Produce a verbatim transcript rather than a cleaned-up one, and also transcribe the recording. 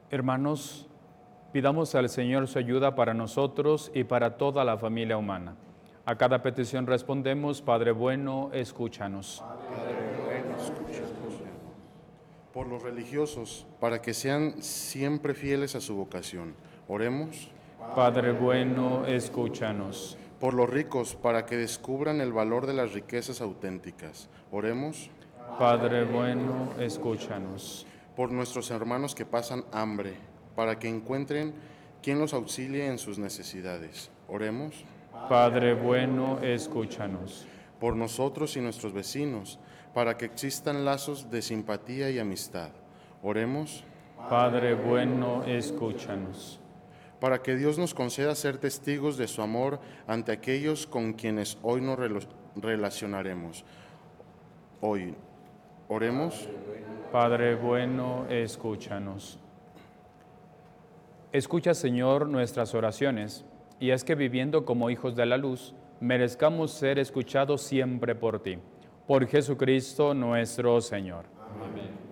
Hermanos, pidamos al Señor su ayuda para nosotros y para toda la familia humana. A cada petición respondemos, Padre bueno, escúchanos. Padre bueno, escúchanos. Por los religiosos, para que sean siempre fieles a su vocación. Oremos. Padre bueno, escúchanos. Por los ricos, para que descubran el valor de las riquezas auténticas. Oremos. Padre bueno, escúchanos. Por nuestros hermanos que pasan hambre, para que encuentren quien los auxilie en sus necesidades. Oremos. Padre bueno, escúchanos. Por nosotros y nuestros vecinos, para que existan lazos de simpatía y amistad. Oremos. Padre bueno, escúchanos. Para que Dios nos conceda ser testigos de su amor ante aquellos con quienes hoy nos relo- relacionaremos. Hoy, oremos. Padre bueno, escúchanos. Escucha, Señor, nuestras oraciones, y es que viviendo como hijos de la luz, merezcamos ser escuchados siempre por ti. Por Jesucristo nuestro Señor. Amén.